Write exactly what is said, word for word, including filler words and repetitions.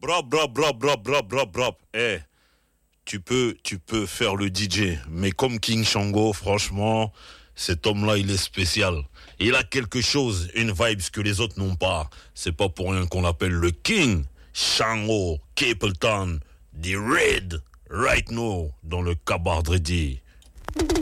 Brap, brap, brap, brap, brap, brap, brap. Eh, tu peux, tu peux faire le D J, mais comme King Shango, franchement, cet homme-là, il est spécial. Il a quelque chose, une vibe que les autres n'ont pas. C'est pas pour rien qu'on l'appelle le King Shango Capleton, the Red, right now, dans le Cabardredi.